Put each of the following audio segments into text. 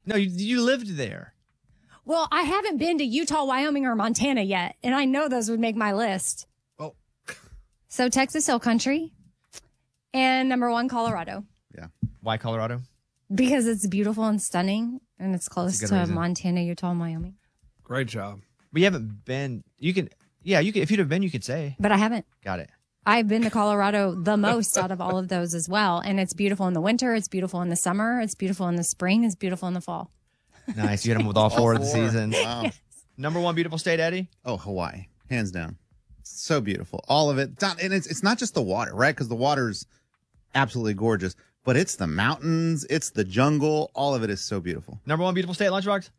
No, you lived there. Well, I haven't been to Utah, Wyoming, or Montana yet, and I know those would make my list. Oh. So Texas Hill Country and number 1, Colorado. Yeah. Why Colorado? Because it's beautiful and stunning, and it's close That's a good to reason. Montana, Utah, and Wyoming. Great job. But you haven't been. You can. Yeah, you could. If you'd have been, you could say. But I haven't. Got it. I've been to Colorado the most out of all of those as well. And it's beautiful in the winter. It's beautiful in the summer. It's beautiful in the spring. It's beautiful in the fall. Nice. You hit them with all four of the seasons. Wow. Number 1 beautiful state, Eddie? Oh, Hawaii. Hands down. So beautiful. All of it. And it's not just the water, right? Because the water's absolutely gorgeous. But it's the mountains. It's the jungle. All of it is so beautiful. Number 1 beautiful state, Lunchbox?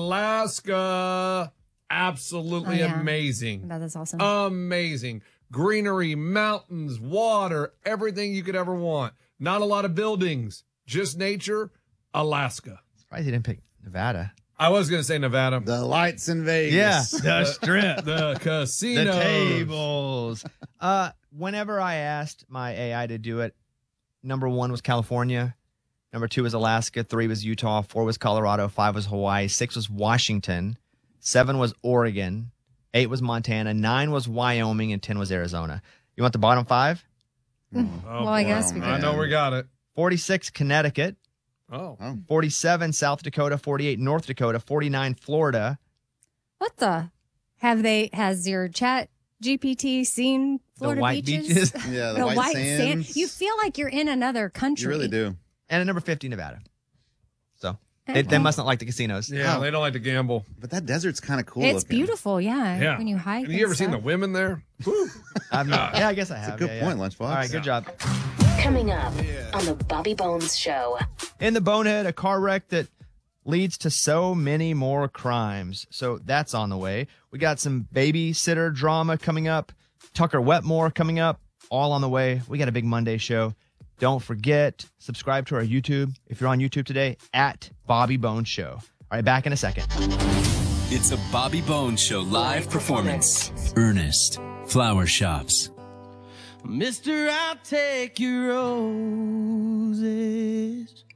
Alaska. Absolutely amazing. That is awesome. Amazing. Greenery, mountains, water, everything you could ever want. Not a lot of buildings, just nature. Alaska. Surprised you didn't pick Nevada. I was going to say Nevada. The lights in Vegas. Yeah. The strip. The casino. The tables. Whenever I asked my AI to do it, number 1 was California. Number 2 was Alaska. 3 was Utah. 4 was Colorado. 5 was Hawaii. 6 was Washington. 7 was Oregon. 8 was Montana. 9 was Wyoming. And 10 was Arizona. You want the bottom 5? Oh, well, I guess we I could. know we got it. 46, Connecticut. Oh. 47, South Dakota. 48, North Dakota. 49, Florida. What the? Has your chat GPT seen Florida white beaches? Yeah, the white sands. You feel like you're in another country. You really do. And at number 50, Nevada. So they must not like the casinos. Yeah, they don't like to gamble. But that desert's kind of cool It's looking. beautiful, yeah. Yeah. When you hike. Have you ever seen the women there? Whew. I've not. Yeah, I guess I have. Good Yeah, point, yeah. Lunchbox. All right, good job. Coming up on the Bobby Bones Show. In the Bonehead, a car wreck that leads to so many more crimes. So that's on the way. We got some babysitter drama coming up. Tucker Wetmore coming up. All on the way. We got a big Monday show. Don't forget, subscribe to our YouTube. If you're on YouTube today, at Bobby Bones Show. All right, back in a second. It's a Bobby Bones Show live performance. Ernest Flower Shops. Mister, I'll take your roses.